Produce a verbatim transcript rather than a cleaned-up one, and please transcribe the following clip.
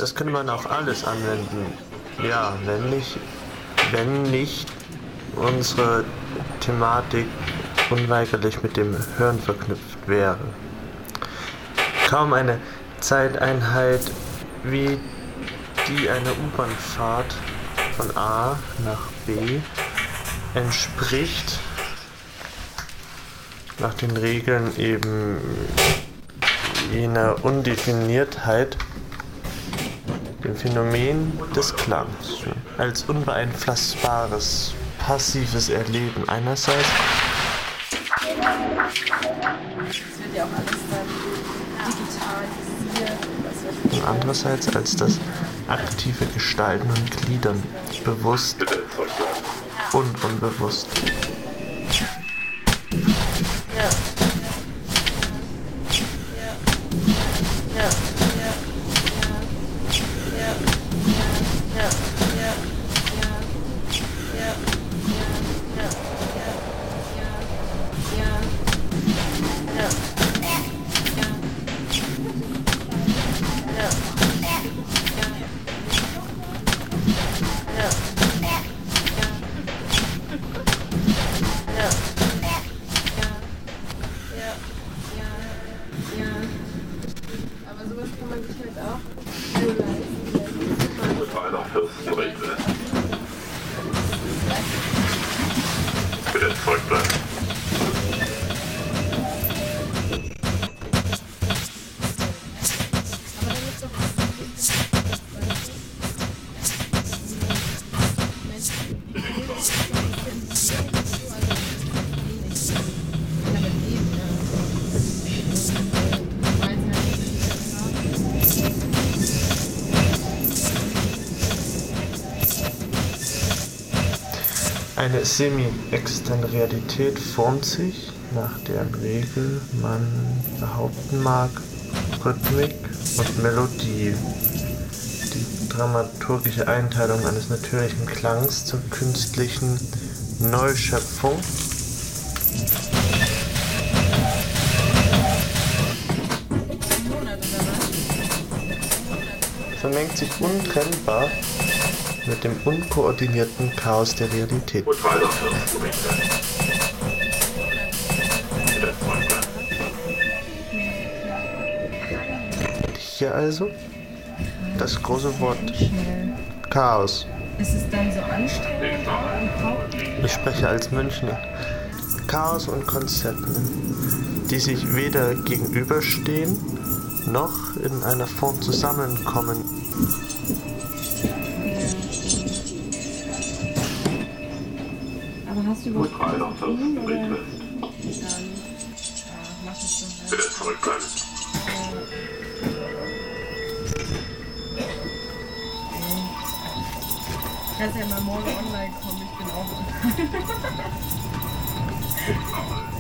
Das könnte man auf alles anwenden. Ja, wenn nicht, wenn nicht unsere Thematik unweigerlich mit dem Hören verknüpft wäre. Kaum eine Zeiteinheit wie die einer U-Bahn-Fahrt von A nach B entspricht nach den Regeln eben jener Undefiniertheit dem Phänomen des Klangs als unbeeinflussbares, passives Erleben einerseits wird ja auch alles dann digitalisiert. und andererseits als das aktive Gestalten und Gliedern, bewusst und unbewusst. Ja. Ja. Ja. Ja. Ja. Ja. Ja. Ja. Aber sowas kann man sich halt auch so leisten. Totaler Fürstenregel. Bitte zurückbleiben. Eine semi-externe Realität formt sich, nach deren Regel man behaupten mag, Rhythmik und Melodie, die dramaturgische Einteilung eines natürlichen Klangs zur künstlichen Neuschöpfung, vermengt sich untrennbar mit dem unkoordinierten Chaos der Realität. Totaler Fürstenregel. Bitte zurückbleiben. Hier also das große Wort Chaos. Ist es dann so anstrengend? Ich spreche als Münchner. Chaos und Konzepten, die sich weder gegenüberstehen, noch in einer Form zusammenkommen. Aber hast du überhaupt Totaler Fürstenregel. dann ja, mach es so. Bitte zurückbleiben. Kannst ja mal morgen online kommen, ich bin auch online.